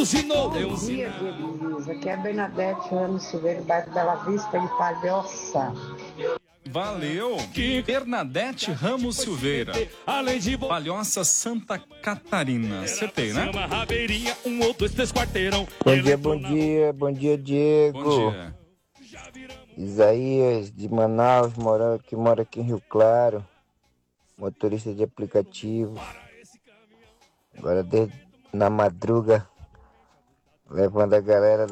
buzinou, deu Bom um dia, sinal. Diego Luiz. Aqui é a Bernadette Ramos Silveira, bairro Bela Vista, em Palhoça. Valeu! Bernadette Ramos Silveira, Além de Palhoça, Santa Catarina. Acertei, né? uma rabeirinha, 1 ou 2, 3 quarteirão. Bom dia, Diego. Bom dia. Isaías de Manaus, que mora aqui em Rio Claro, motorista de aplicativo. Agora na madruga, levando a galera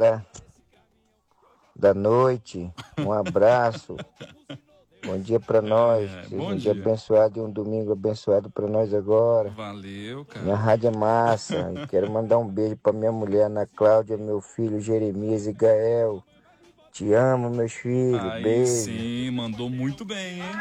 da noite. Um abraço. Bom dia pra nós. Bom Um dia abençoado e um domingo abençoado pra nós agora. Valeu, cara. Minha rádio é massa. E quero mandar um beijo pra minha mulher, Ana Cláudia, meu filho Jeremias e Gael. Te amo, meus filhos. Aí Beijo. sim, mandou muito bem, hein?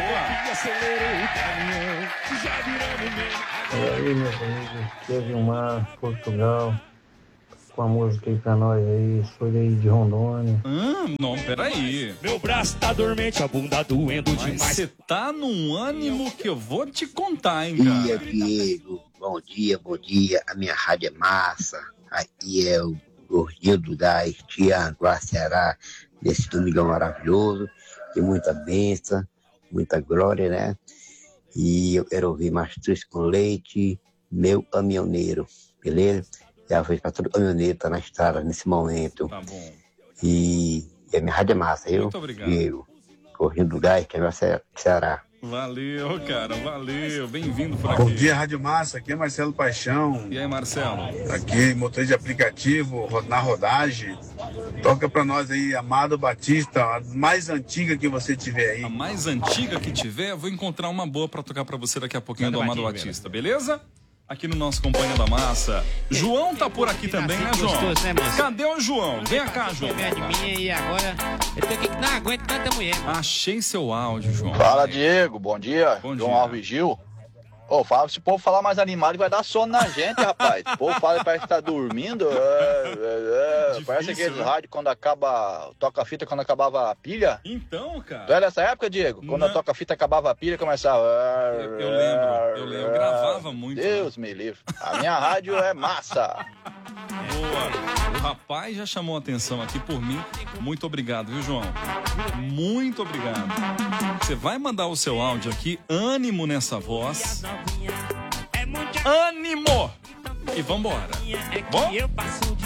E aí, meus amigos, Kevin Mar, Portugal, com a música aí pra nós aí, sou aí de Rondônia. Não, peraí. Meu braço tá dormente, a bunda doendo Mas demais. você tá num ânimo que eu vou te contar, hein, Bom dia, cara? Diego. Bom dia. A minha rádio é massa. Aqui é o Gordinho do Gás, Tiago, Ceará, nesse domingão maravilhoso. Tem muita bênção, muita glória, né? E eu quero ouvir Mastruz com Leite, meu caminhoneiro, beleza? Já foi para todo caminhoneiro que tá na estrada nesse momento. Tá bom. E a minha rádio é massa, viu? Muito obrigado. Diego, Gordinho do Gás, que é meu Ceará. Valeu, cara, valeu. Bem-vindo por aqui. Bom dia, Rádio Massa. Aqui é Marcelo Paixão. E aí, Marcelo? Aqui, motorista de aplicativo, na rodagem. Toca pra nós aí, Amado Batista, a mais antiga que você tiver aí. A mais antiga que tiver, eu vou encontrar uma boa pra tocar pra você daqui a pouquinho do Amado Batista, beleza? Aqui no nosso Companhia da Massa. João tá por aqui também, né, João? Gostoso, né, moço? Cadê o João? Vem cá, João. Perto de mim e agora eu tô aqui que não aguento tanta mulher. Achei seu áudio, João. Fala, Diego. Bom dia. Bom João dia. Alves Gil. Ô, fala, se o povo falar mais animado, vai dar sono na gente, rapaz. O povo fala que parece que tá dormindo. Parece aqueles né? rádios quando acaba. Toca-fita quando acabava a pilha. Então, Tu cara. é dessa época, Diego? Quando Não. a toca-fita acabava a pilha, começava. Eu lembro. Eu gravava muito. Deus me livre. A minha rádio é massa. Boa. O rapaz já chamou a atenção aqui por mim. Muito obrigado, viu, João? Muito obrigado. Você vai mandar o seu áudio aqui, ânimo nessa voz. Ânimo! E vambora. Bom?